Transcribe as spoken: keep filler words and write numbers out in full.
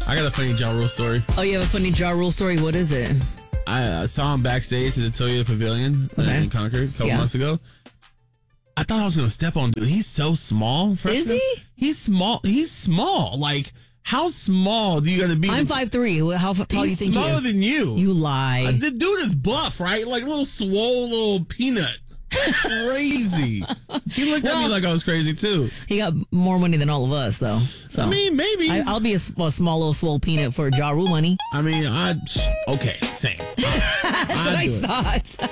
I got a funny Ja Rule story. Oh, you have a funny Ja Rule story? What is it? I, I saw him backstage at the Toyota Pavilion Okay. in Concord a couple Yeah. months ago. I thought I was going to step on dude. He's so small. Is he? He's small. He's small. Like, how small do you got to be? I'm to, five three. How tall do you He's think he smaller is? than you. You lie. Uh, the dude is buff, right? Like a little swole little peanut. Crazy. He looked at Well- me like I was crazy too. He got more money than all of us, though. So I mean, maybe. I, I'll be a, s- a small little swole peanut for Ja Rule money. I mean, I okay, same. That's what I thought.